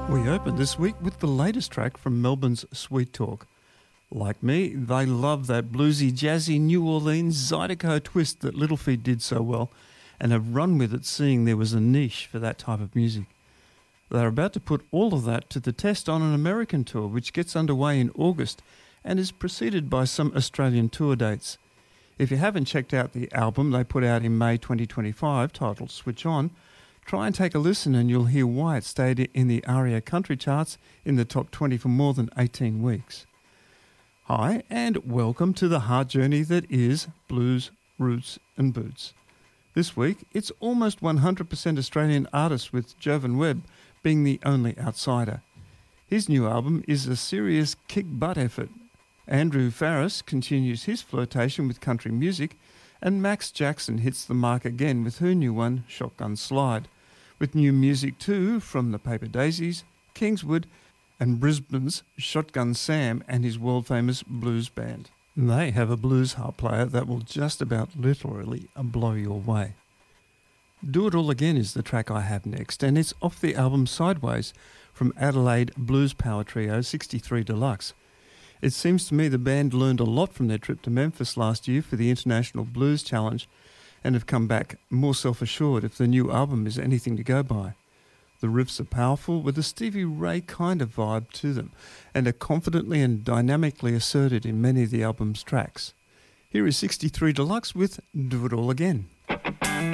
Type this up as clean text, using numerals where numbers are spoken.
We open this week with the latest track from Melbourne's Sweet Talk. Like me, they love that bluesy, jazzy New Orleans Zydeco twist that Little Feat did so well and have run with it, seeing there was a niche for that type of music. They're about to put all of that to the test on an American tour which gets underway in August and is preceded by some Australian tour dates. If you haven't checked out the album they put out in May 2025 titled Switch On, try and take a listen and you'll hear why it stayed in the ARIA country charts in the top 20 for more than 18 weeks. Hi and welcome to the heart journey that is Blues, Roots and Boots. This week it's almost 100% Australian artists, with Jovan Webb being the only outsider. His new album is a serious kick-butt effort. Andrew Farriss continues his flirtation with country music, and Max Jackson hits the mark again with her new one, Shotgun Slide, with new music too from the Paper Daisies, Kingswood and Brisbane's Shotgun Sam and his world-famous blues band. They have a blues harp player that will just about literally blow your way. Do It All Again is the track I have next, and it's off the album Sideways from Adelaide blues power trio 63 Deluxe. It seems to me the band learned a lot from their trip to Memphis last year for the International Blues Challenge and have come back more self-assured if the new album is anything to go by. The riffs are powerful with a Stevie Ray kind of vibe to them and are confidently and dynamically asserted in many of the album's tracks. Here is 63 Deluxe with Do It All Again.